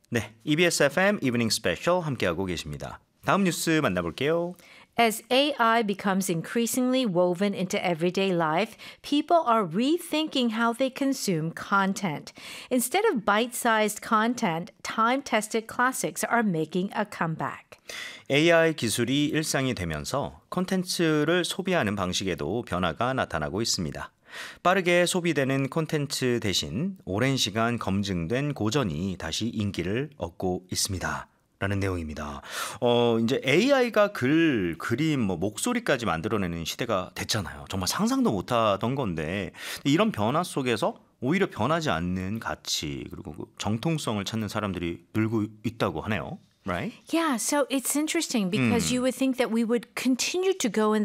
네, EBS FM 이브닝 스페셜 함께하고 계십니다. 다음 뉴스 만나볼게요. As AI becomes increasingly woven into everyday life, people are rethinking how they consume content. Instead of bite-sized content, time-tested classics are making a comeback. AI 기술이 일상이 되면서 콘텐츠를 소비하는 방식에도 변화가 나타나고 있습니다. 빠르게 소비되는 콘텐츠 대신 오랜 시간 검증된 고전이 다시 인기를 얻고 있습니다. 라는 내용입니다. 이제 AI가 글, 그림, 목소리까지 만들어내는 시대가 됐잖아요. 정말 상상도 못하던 건데 이런 변화 속에서 오히려 변하지 않는 가치 그리고 그 정통성을 찾는 사람들이 늘고 있다고 하네요. Right? Yeah, so it's interesting because you would think that we would continue to go in